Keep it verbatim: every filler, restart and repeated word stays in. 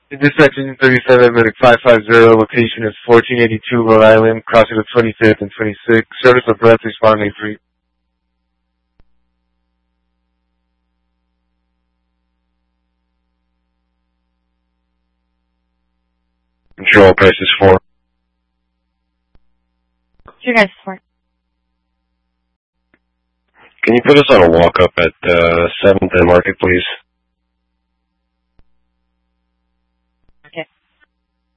Dispatch Engine thirty-seven, medic five five zero, location is fourteen eighty-two Rhode Island, crossing the twenty-fifth and twenty-sixth, service of breath, responding three. Control, price is four. Your guys' four. Can you put us on a walk-up at uh, seventh and Market, please?